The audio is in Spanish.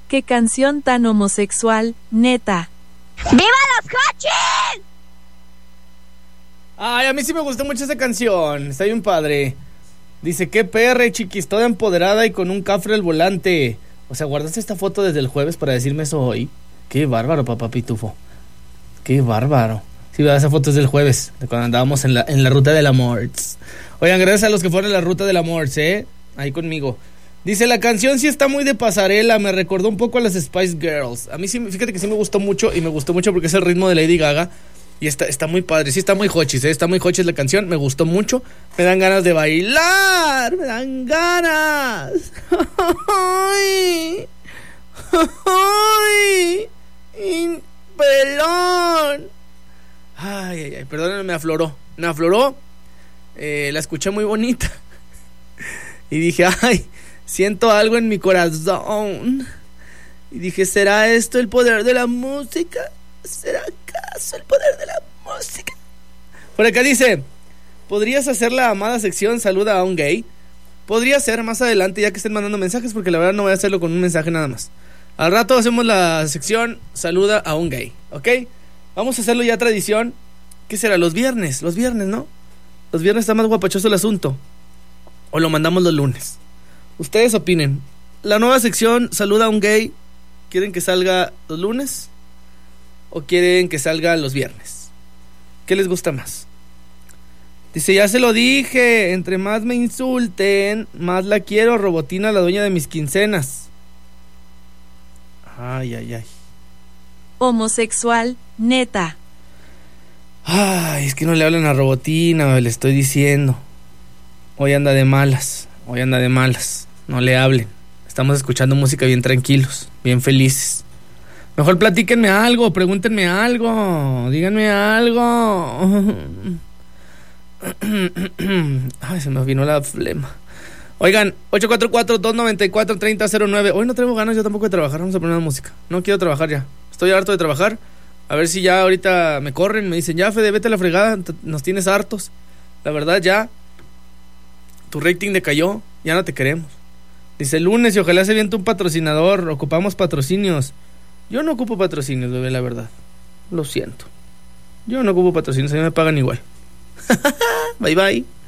Qué canción tan homosexual, neta. ¡Viva los coches! Ay, a mí sí me gustó mucho esa canción. Está bien padre. Dice, qué perre, chiquis, toda empoderada y con un cafre al volante. O sea, ¿guardaste esta foto desde el jueves para decirme eso hoy? Qué bárbaro, papá Pitufo. Qué bárbaro. Sí, esa foto es del jueves, de cuando andábamos en la ruta del amor. Oigan, gracias a los que fueron en la ruta del amor, ahí conmigo. Dice, la canción sí está muy de pasarela, me recordó un poco a las Spice Girls. A mí sí, fíjate que sí me gustó mucho, y me gustó mucho porque es el ritmo de Lady Gaga. Y está muy padre, sí está muy hochis, está muy hochis la canción, me gustó mucho. Me dan ganas de bailar, me dan ganas. ¡Ay! ¡Ay! ¡Pelón! Ay, perdónenme, me afloró. La escuché muy bonita. Y dije, ay, siento algo en mi corazón. Y dije, ¿será esto el poder de la música? ¿Será acaso el poder de la música? Por acá dice, ¿podrías hacer la amada sección saluda a un gay? Podría ser más adelante, ya que estén mandando mensajes, porque la verdad no voy a hacerlo con un mensaje nada más. Al rato hacemos la sección saluda a un gay, ¿ok? Vamos a hacerlo ya tradición. ¿Qué será? Los viernes, ¿no? Los viernes está más guapachoso el asunto. O lo mandamos los lunes. Ustedes opinen. La nueva sección saluda a un gay, ¿quieren que salga los lunes? ¿O quieren que salga los viernes? ¿Qué les gusta más? Dice, ya se lo dije, entre más me insulten, más la quiero, Robotina, la dueña de mis quincenas. Ay. Homosexual, neta. Ay, es que no le hablan a Robotina, le estoy diciendo. Hoy anda de malas. No le hablen. Estamos escuchando música bien tranquilos, bien felices. Mejor platíquenme algo, pregúntenme algo, díganme algo. Ay, se me vino la flema. Oigan, 844-294-3009. Hoy no tengo ganas yo tampoco de trabajar, vamos a poner la música. No quiero trabajar ya, estoy harto de trabajar. A ver si ya ahorita me corren, me dicen, ya Fede, vete a la fregada, nos tienes hartos. La verdad ya, tu rating decayó, ya no te queremos. Dice el lunes y ojalá se viente un patrocinador, ocupamos patrocinios. Yo no ocupo patrocinios, bebé, la verdad. Lo siento. Yo no ocupo patrocinios, a mí me pagan igual. Bye.